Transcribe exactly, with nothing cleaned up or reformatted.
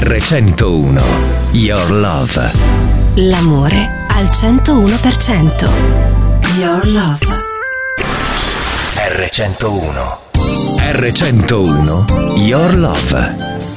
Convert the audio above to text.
erre centouno, Your Love. L'amore al centouno per cento. Your Love. erre centouno. erre centouno, Your Love.